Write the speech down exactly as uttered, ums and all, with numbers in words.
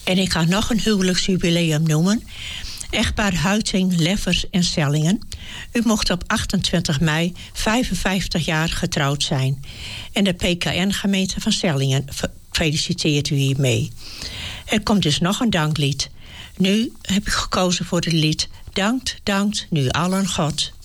En ik ga nog een huwelijksjubileum noemen. Echtpaar Huiting, Leffers en Sellingen. U mocht op achtentwintig mei vijfenvijftig jaar getrouwd zijn. En de P K N-gemeente van Sellingen feliciteert u hiermee. Er komt dus nog een danklied. Nu heb ik gekozen voor het lied Dankt, dankt, nu allen God.